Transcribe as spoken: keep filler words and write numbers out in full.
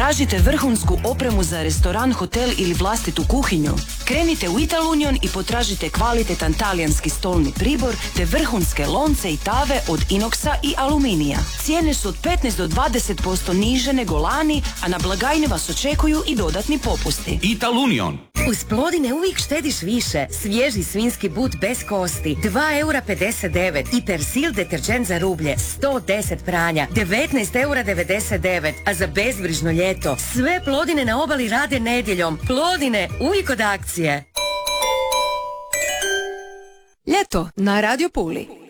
Tražite vrhunsku opremu za restoran, hotel ili vlastitu kuhinju? Krenite u Italunion i potražite kvalitetan talijanski stolni pribor te vrhunske lonce i tave od inoksa i aluminija. Cijene su od petnaest do dvadeset posto niže nego lani, a na blagajni vas očekuju i dodatni popusti. Italunion. Uz Plodine uvijek štediš više. Svježi svinjski but bez kosti, dva eura pedeset devet i Persil deterđent za rublje, sto deset pranja, devetnaest eura devedeset devet, a za bezbrižno ljeto sve Plodine na obali rade nedjeljom. Plodine, uvijek od akcije. Ljeto na Radio Puli.